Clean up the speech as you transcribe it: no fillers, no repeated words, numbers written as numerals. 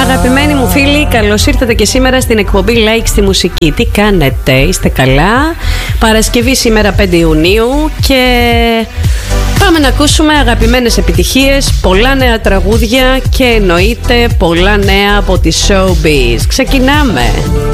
Αγαπημένοι μου φίλοι, καλώς ήρθατε και σήμερα στην εκπομπή Like στη Μουσική. Τι κάνετε, είστε καλά? Παρασκευή σήμερα 5 Ιουνίου και πάμε να ακούσουμε αγαπημένες επιτυχίες, πολλά νέα τραγούδια και εννοείται πολλά νέα από τη Showbiz. Ξεκινάμε!